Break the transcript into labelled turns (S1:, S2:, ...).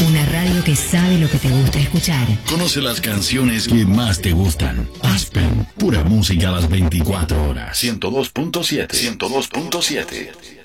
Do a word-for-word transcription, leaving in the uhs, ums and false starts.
S1: Una radio que sabe lo que te gusta escuchar.
S2: Conoce las canciones que más te gustan. Aspen, pura música a las veinticuatro horas. ciento dos punto siete. ciento dos punto siete.